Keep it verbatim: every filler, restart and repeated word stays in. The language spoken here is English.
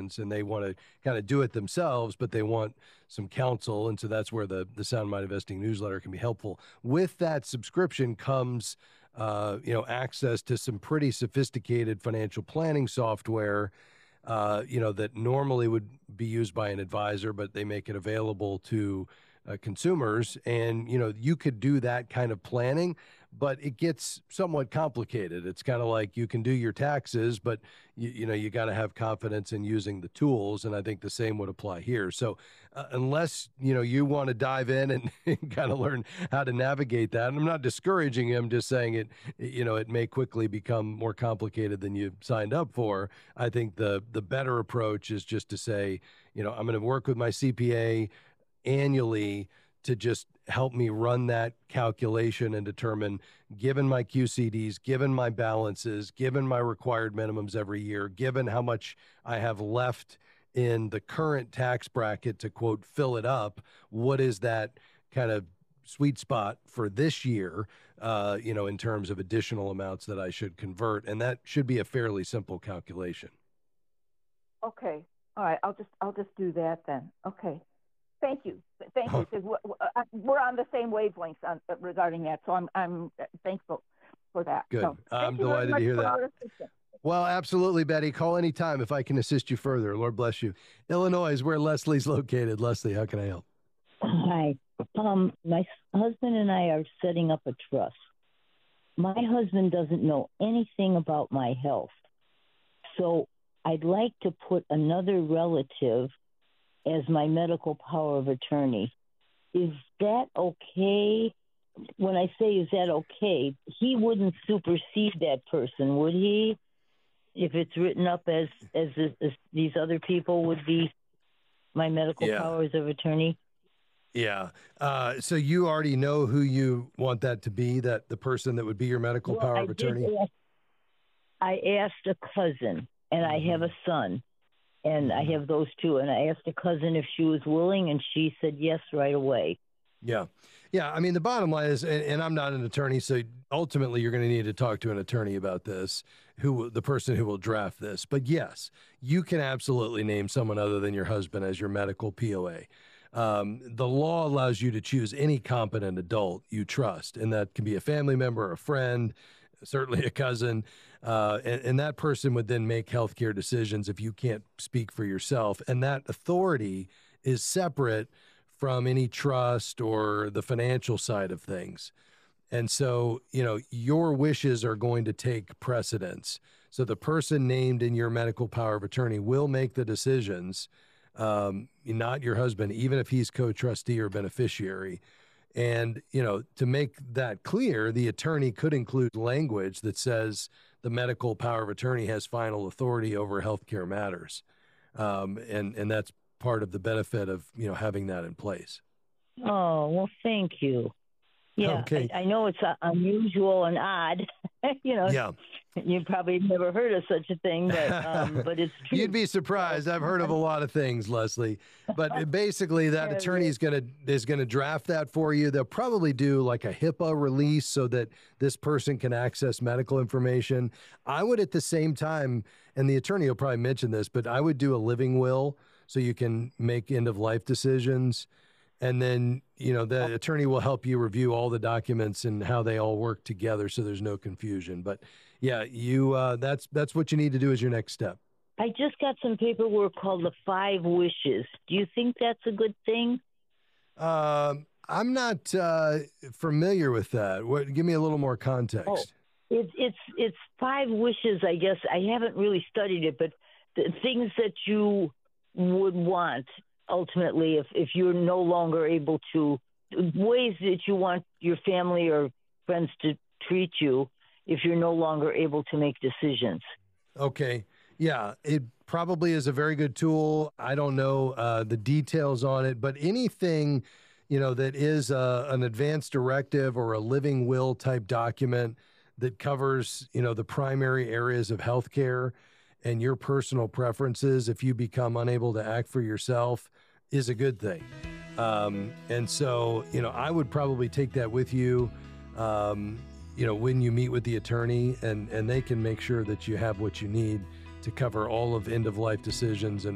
decisions and they want to kind of do it themselves, but they want some counsel. And so that's where the, the Sound Mind Investing newsletter can be helpful. With that subscription comes, uh, you know, access to some pretty sophisticated financial planning software, uh, you know, that normally would be used by an advisor, but they make it available to uh, consumers. And, you know, you could do that kind of planning, but it gets somewhat complicated. It's kind of like you can do your taxes, but, you, you know, you got to have confidence in using the tools. And I think the same would apply here. So uh, unless, you know, you want to dive in and, and kind of learn how to navigate that, and I'm not discouraging you, I'm just saying it, you know, it may quickly become more complicated than you signed up for. I think the, the better approach is just to say, you know, I'm going to work with my C P A annually to just help me run that calculation and determine, given my Q C Ds, given my balances, given my required minimums every year, given how much I have left in the current tax bracket to, quote, fill it up, what is that kind of sweet spot for this year, uh, you know, in terms of additional amounts that I should convert. And that should be a fairly simple calculation. Okay. All right. I'll just, I'll just do that then. Okay. Thank you. Thank you. Because we're on the same wavelengths on, regarding that. So I'm, I'm thankful for that. Good. So I'm delighted to hear that. Well, absolutely, Betty. Call anytime if I can assist you further. Lord bless you. Illinois is where Leslie's located. Leslie, how can I help? Hi. Um, my husband and I are setting up a trust. My husband doesn't know anything about my health. So I'd like to put another relative as my medical power of attorney. Is that okay? When I say is that okay, he wouldn't supersede that person, would he? If it's written up as as, this, as these other people would be my medical yeah. powers of attorney? Yeah. Uh, so you already know who you want that to be, that the person that would be your medical well, power I of attorney? Ask, I asked a cousin, and mm-hmm. I have a son. And I have those two. And I asked a cousin if she was willing, and she said yes right away. Yeah. Yeah. I mean, the bottom line is, and, and I'm not an attorney, so ultimately you're going to need to talk to an attorney about this, who the person who will draft this. But yes, you can absolutely name someone other than your husband as your medical P O A. Um, the law allows you to choose any competent adult you trust, and that can be a family member, a friend, certainly a cousin, uh, and, and that person would then make healthcare decisions if you can't speak for yourself. And that authority is separate from any trust or the financial side of things. And so, you know, your wishes are going to take precedence. So the person named in your medical power of attorney will make the decisions, um, not your husband, even if he's co-trustee or beneficiary. And, you know, to make that clear, the attorney could include language that says the medical power of attorney has final authority over healthcare matters. Um, and, and that's part of the benefit of, you know, having that in place. Oh, well, thank you. Yeah, okay. I, I know it's uh, unusual and odd. you know, yeah. You probably never heard of such a thing, but um, but it's true. You'd be surprised. I've heard of a lot of things, Leslie. But basically, that attorney is going to is going to draft that for you. They'll probably do like a HIPAA release so that this person can access medical information. I would, at the same time, and the attorney will probably mention this, but I would do a living will so you can make end of life decisions. And then, you know, the attorney will help you review all the documents and how they all work together so there's no confusion. But yeah, you uh, that's that's what you need to do as your next step. I just got some paperwork called the Five Wishes. Do you think that's a good thing? Um, I'm not uh, familiar with that. What? Give me a little more context. Oh, it's it's it's five wishes, I guess. I haven't really studied it, but the things that you would want. Ultimately, if, if you're no longer able to, ways that you want your family or friends to treat you if you're no longer able to make decisions. Okay. Yeah, it probably is a very good tool. I don't know uh, the details on it, but anything, you know, that is a, an advance directive or a living will type document that covers, you know, the primary areas of healthcare and your personal preferences, if you become unable to act for yourself, is a good thing. Um, and so, you know, I would probably take that with you, um, you know, when you meet with the attorney, and, and they can make sure that you have what you need to cover all of end-of-life decisions and